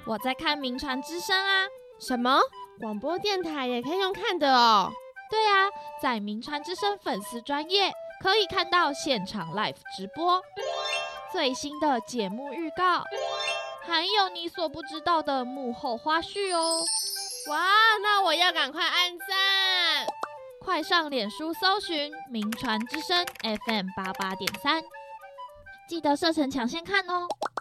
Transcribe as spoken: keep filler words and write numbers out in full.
我在看名传之声啊。 什么？广播电台也可以用看的哦？ 对啊，在名传之声粉丝专页可以看到现场 live 直播，最新的节目预告，还有你所不知道的幕后花絮哦。 哇，那我要赶快按赞！ 快上脸书搜寻名传之声 F M 八八点三，记得设成抢先看哦。